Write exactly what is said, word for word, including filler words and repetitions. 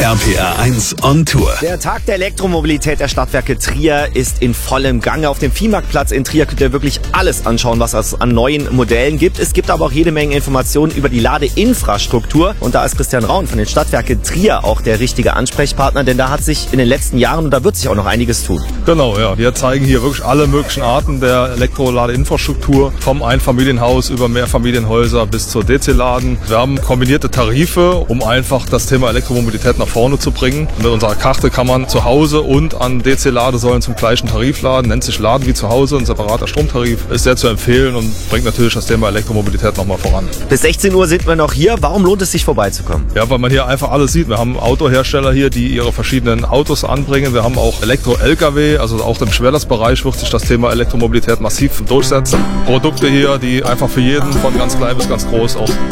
R P R eins on Tour. Der Tag der Elektromobilität der Stadtwerke Trier ist in vollem Gange. Auf dem Viehmarktplatz in Trier könnt ihr wirklich alles anschauen, was es an neuen Modellen gibt. Es gibt aber auch jede Menge Informationen über die Ladeinfrastruktur. Und da ist Christian Raun von den Stadtwerke Trier auch der richtige Ansprechpartner, denn da hat sich in den letzten Jahren, und da wird sich auch noch einiges tun. Genau, ja. Wir zeigen hier wirklich alle möglichen Arten der Elektroladeinfrastruktur, vom Einfamilienhaus über Mehrfamilienhäuser bis zur D C-Laden. Wir haben kombinierte Tarife, um einfach das Thema Elektromobilität nach vorne zu bringen. Mit unserer Karte kann man zu Hause und an D C-Ladesäulen zum gleichen Tarif laden, nennt sich Laden wie zu Hause, ein separater Stromtarif. Ist sehr zu empfehlen und bringt natürlich das Thema Elektromobilität nochmal voran. Bis sechzehn Uhr sind wir noch hier. Warum lohnt es sich vorbeizukommen? Ja, weil man hier einfach alles sieht. Wir haben Autohersteller hier, die ihre verschiedenen Autos anbringen. Wir haben auch Elektro-L K W, also auch im Schwerlastbereich wird sich das Thema Elektromobilität massiv durchsetzen. Produkte hier, die einfach für jeden von ganz klein bis ganz groß auch